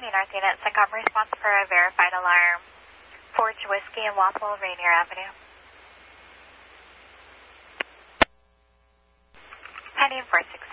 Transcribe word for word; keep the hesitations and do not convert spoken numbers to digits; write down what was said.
County North Unit, SECOM response for a verified alarm. Forge Whiskey and Waffle, Rainier Avenue. Heading four six